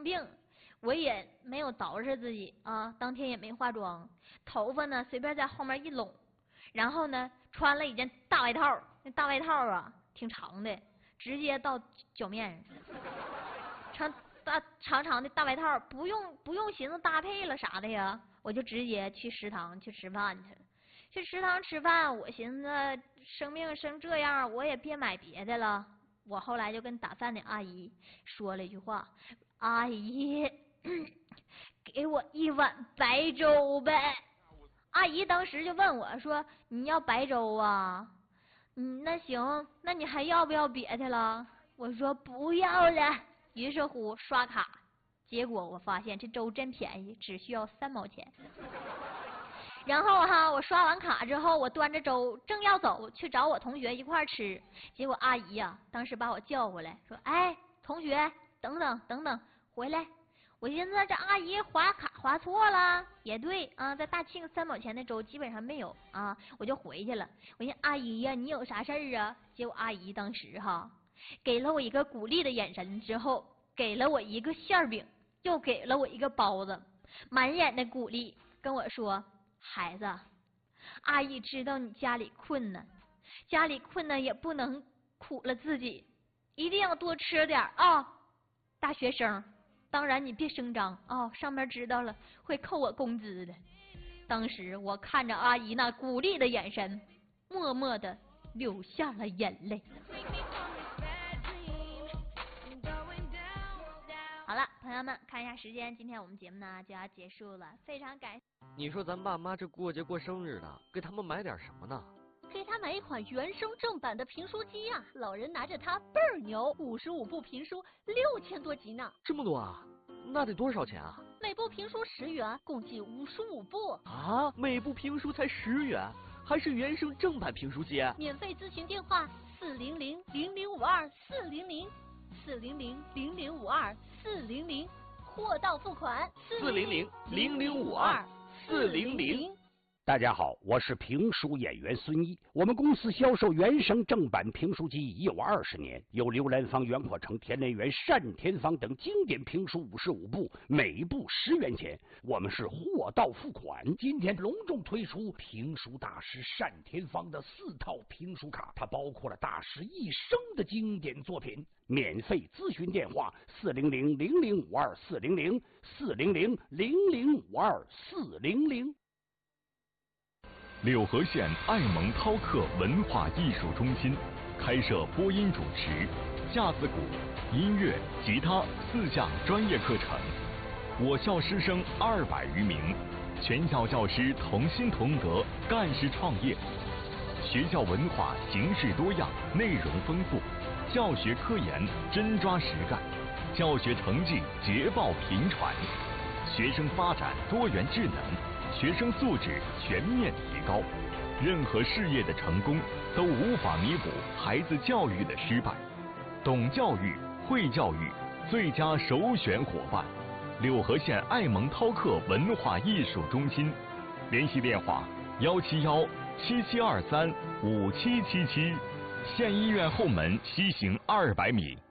病，我也没有捯饬自己啊，当天也没化妆，头发呢随便在后面一拢，然后呢穿了一件大外套，那大外套啊挺长的，直接到脚面上，长长的大外套，不用寻思搭配了啥的呀，我就直接去食堂去吃饭去了。去食堂吃饭，我寻思生病生这样，我也别买别的了。我后来就跟打饭的阿姨说了一句话：“阿姨，给我一碗白粥呗。”阿姨当时就问我说：“你要白粥啊？那行，那你还要不要别的了？”我说：“不要了。”于是乎刷卡，结果我发现这粥真便宜，只需要3毛钱。然后我刷完卡之后，我端着粥正要走去找我同学一块吃，结果阿姨当时把我叫过来说：“哎，同学，等等，回来。”我寻思这阿姨划卡划错了，也对啊，在大庆3毛钱的粥基本上没有啊，我就回去了。我寻思阿姨呀，你有啥事儿啊？结果阿姨当时给了我一个鼓励的眼神，之后给了我一个馅饼，又给了我一个包子，满眼的鼓励，跟我说：“孩子，阿姨知道你家里困难，也不能苦了自己，一定要多吃点啊。大学生，当然你别声张啊，上面知道了会扣我工资的。”当时我看着阿姨那鼓励的眼神，默默的流下了眼泪。好了，朋友们，看一下时间，今天我们节目呢就要结束了，非常感谢。 你说咱爸妈这过节过生日的，给他们买点什么呢？ 给他买一款原声正版的评书机呀，老人拿着它倍儿牛，55部评书6000多集呢。 这么多啊？那得多少钱啊？ 每部评书10元，共计55部。 啊，每部评书才10元，还是原声正版评书机？ 免费咨询电话400-0052-400，400-0052-400，货到付款 400-0052-400。 大家好，我是评书演员孙一。我们公司销售原声正版评书机已有20年，有刘兰芳、袁阔成、田连元、单田芳等经典评书55部，每部10元钱。我们是货到付款。今天隆重推出评书大师单田芳的4套评书卡，它包括了大师一生的经典作品。免费咨询电话400-0052-400，400-0052-400。 柳河县爱蒙涛客文化艺术中心开设播音主持、架子鼓、音乐、吉他4项专业课程。我校师生200余名，全校教师同心同德，干事创业。学校文化形式多样，内容丰富，教学科研真抓实干，教学成绩捷报频传，学生发展多元智能，学生素质全面提高。任何事业的成功都无法弥补孩子教育的失败。懂教育、会教育，最佳首选伙伴。柳河县爱蒙涛客文化艺术中心，联系电话171-7723-5777，县医院后门西行200米。